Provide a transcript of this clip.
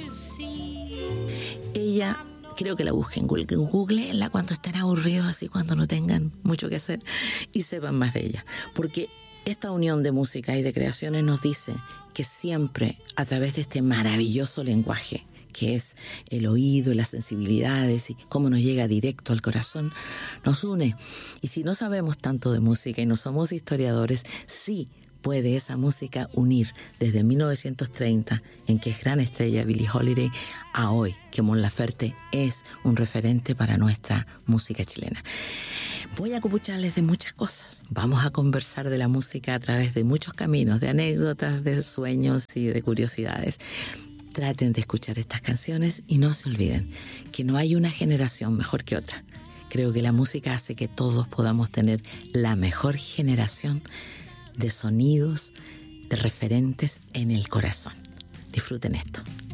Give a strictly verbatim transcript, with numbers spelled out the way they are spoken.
Ella, creo que la busquen en Google. Googleenla cuando estén aburridos, así cuando no tengan mucho que hacer, y sepan más de ella. Porque esta unión de música y de creaciones nos dice que siempre, a través de este maravilloso lenguaje, que es el oído y las sensibilidades y cómo nos llega directo al corazón, nos une. Y si no sabemos tanto de música y no somos historiadores, sí puede esa música unir desde mil novecientos treinta, en que es gran estrella Billie Holiday, a hoy, que Mon Laferte es un referente para nuestra música chilena. Voy a copucharles de muchas cosas. Vamos a conversar de la música a través de muchos caminos, de anécdotas, de sueños y de curiosidades. Traten de escuchar estas canciones y no se olviden que no hay una generación mejor que otra. Creo que la música hace que todos podamos tener la mejor generación de sonidos, de referentes en el corazón. Disfruten esto.